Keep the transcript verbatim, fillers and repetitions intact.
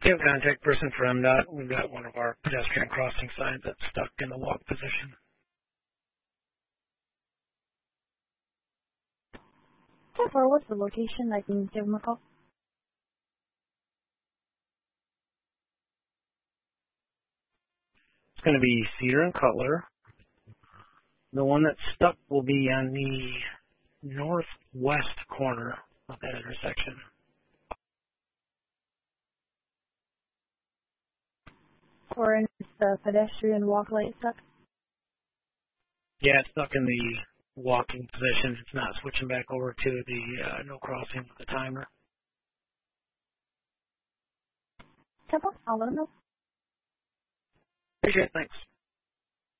We have a contact person for M DOT. We've got one of our pedestrian crossing signs that's stuck in the walk position. So far, what's the location? I can give them a call. It's going to be Cedar and Cutler. The one that's stuck will be on the northwest corner of that intersection. Or in the pedestrian walk light stuck? Yeah, it's stuck in the walking position. It's not switching back over to the uh, no crossing with the timer. Temple, I'll let them know. Appreciate it. Thanks.